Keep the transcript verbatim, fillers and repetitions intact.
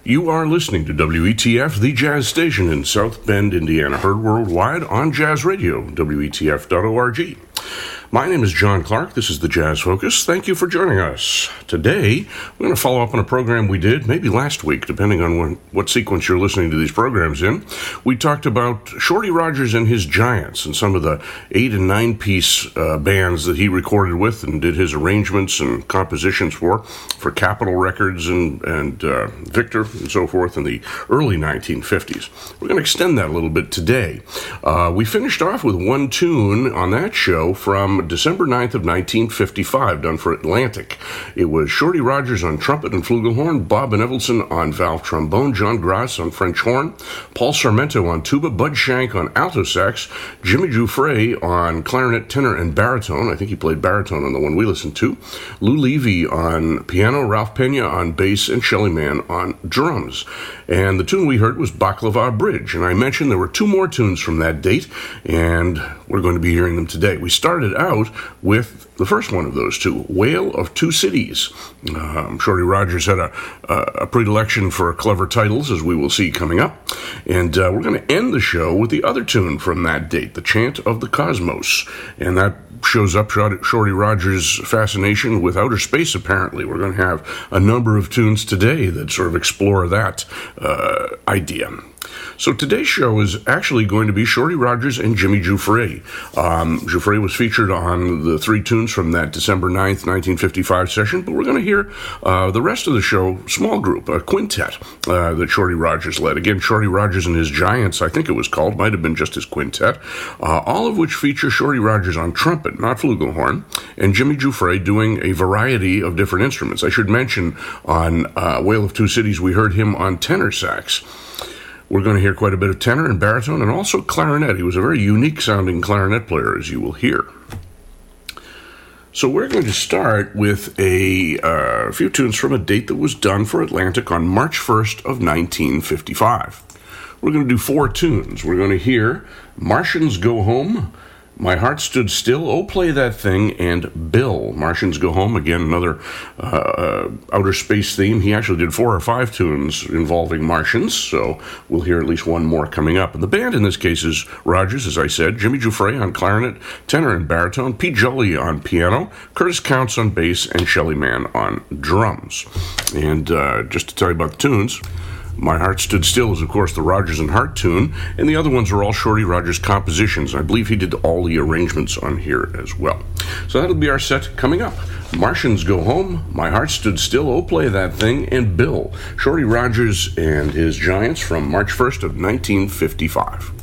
You are listening to W E T F, the jazz station in South Bend, Indiana, heard worldwide on Jazz Radio, W E T F dot org. My name is John Clark. This is the Jazz Focus. Thank you for joining us. Today, we're going to follow up on a program we did, maybe last week, depending on when, what sequence you're listening to these programs in. We talked about Shorty Rogers and his Giants and some of the eight and nine piece uh, bands that he recorded with and did his arrangements and compositions for, for Capitol Records and, and uh, Victor and so forth in the early nineteen fifties. We're going to extend that a little bit today. Uh, we finished off with one tune on that show from December ninth of nineteen fifty-five, done for Atlantic. It was Shorty Rogers on trumpet and flugelhorn, Bob Benevolson on valve trombone, John Grass on French horn, Paul Sarmento on tuba, Bud Shank on alto sax, Jimmy Giuffre on clarinet, tenor, and baritone. I think he played baritone on the one we listened to. Lou Levy on piano, Ralph Pena on bass, and Shelly Manne on drums. And the tune we heard was Baklava Bridge. And I mentioned there were two more tunes from that date, and we're going to be hearing them today. We started out with the first one of those two, Wail of Two Cities. Um, Shorty Rogers had a, a predilection for clever titles, as we will see coming up. And uh, we're going to end the show with the other tune from that date, The Chant of the Cosmos. And that shows up Shorty Rogers' fascination with outer space, apparently. We're going to have a number of tunes today that sort of explore that uh, idea. So today's show is actually going to be Shorty Rogers and Jimmy Giuffre. Um, Giuffre was featured on the three tunes from that December ninth, nineteen fifty-five session, but we're going to hear uh, the rest of the show, small group, a quintet uh, that Shorty Rogers led. Again, Shorty Rogers and his Giants, I think it was called, might have been just his quintet, uh, all of which feature Shorty Rogers on trumpet, not flugelhorn, and Jimmy Giuffre doing a variety of different instruments. I should mention on uh, Wail of Two Cities, we heard him on tenor sax. We're going to hear quite a bit of tenor and baritone and also clarinet. He was a very unique-sounding clarinet player, as you will hear. So we're going to start with a uh, few tunes from a date that was done for Atlantic on March first of nineteen fifty-five. We're going to do four tunes. We're going to hear Martians Go Home, My Heart Stood Still, Oh Play That Thing, and Bill. Martians Go Home, again, another uh, outer space theme. He actually did four or five tunes involving Martians, so we'll hear at least one more coming up. And the band in this case is Rogers, as I said, Jimmy Giuffre on clarinet, tenor and baritone, Pete Jolly on piano, Curtis Counts on bass, and Shelly Manne on drums. And uh, just to tell you about the tunes, My Heart Stood Still is, of course, the Rogers and Hart tune, and the other ones are all Shorty Rogers compositions. I believe he did all the arrangements on here as well. So that'll be our set coming up. Martians Go Home, My Heart Stood Still, Oh Play That Thing, and Bill. Shorty Rogers and his Giants from March first of nineteen fifty-five.